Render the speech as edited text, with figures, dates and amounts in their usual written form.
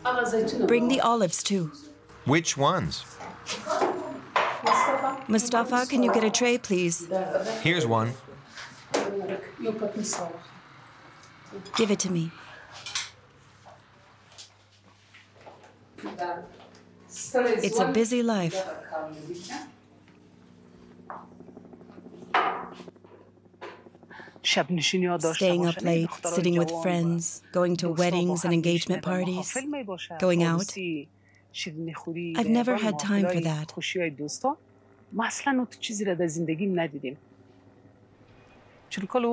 Bring the olives too. Which ones? Mustafa, can you get a tray, please? Here's one. Give it to me. It's a busy life. Staying up late, sitting with friends, going to weddings and engagement parties, going out. I've never had time for that.